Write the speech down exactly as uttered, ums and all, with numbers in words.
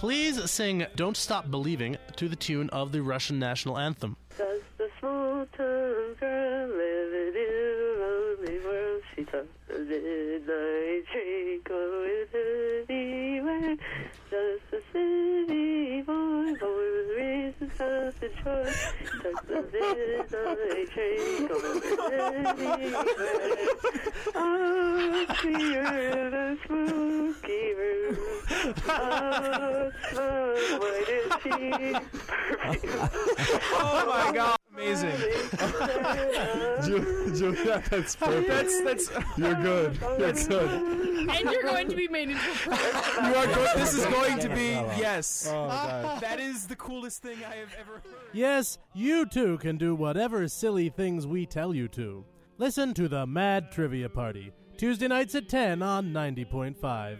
please sing Don't Stop Believing to the tune of the Russian national anthem. Does the small-town girl living in a lonely world? She does the midnight train going anywhere. Does the city boy, boy with reasons of the choice? Does the midnight train going anywhere? Oh, see her in a spooky room. Oh, smell white and cheese perfume. Oh my God! Amazing. Ju- Julia, that's perfect. That's that's. You're good. You're good. And you're going to be made into a pro. You are go- this is going to be yes. Oh, God. That is the coolest thing I have ever heard. Yes, you too can do whatever silly things we tell you to. Listen to the Mad Trivia Party, Tuesday nights at ten on ninety point five.